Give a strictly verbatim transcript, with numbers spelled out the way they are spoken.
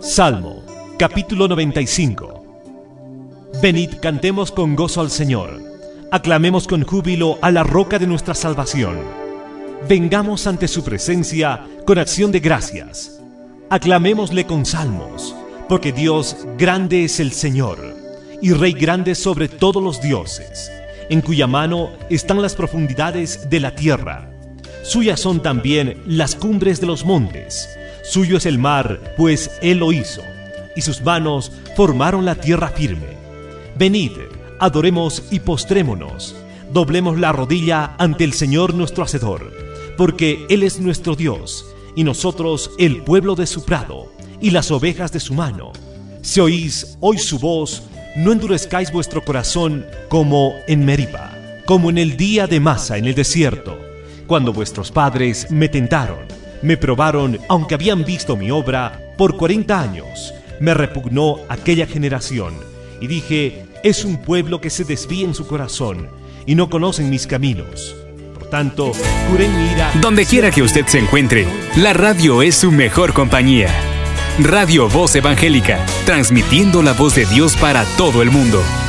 Salmo, capítulo noventa y cinco. Venid, cantemos con gozo al Señor. Aclamemos con júbilo a la roca de nuestra salvación. Vengamos ante su presencia con acción de gracias. Aclamémosle con salmos, porque Dios grande es el Señor, y Rey grande sobre todos los dioses, en cuya mano están las profundidades de la tierra. Suyas son también las cumbres de los montes. Suyo es el mar, pues Él lo hizo, y sus manos formaron la tierra firme. Venid, adoremos y postrémonos, doblemos la rodilla ante el Señor nuestro Hacedor, porque Él es nuestro Dios, y nosotros el pueblo de su prado, y las ovejas de su mano. Si oís hoy su voz, no endurezcáis vuestro corazón como en Meriba, como en el día de Masa en el desierto, cuando vuestros padres me tentaron, me probaron, aunque habían visto mi obra, por cuarenta años. Me repugnó aquella generación, y dije, es un pueblo que se desvía en su corazón, y no conocen mis caminos. Por tanto, juré en mi ira. Donde quiera que usted se encuentre, la radio es su mejor compañía. Radio Voz Evangélica, transmitiendo la voz de Dios para todo el mundo.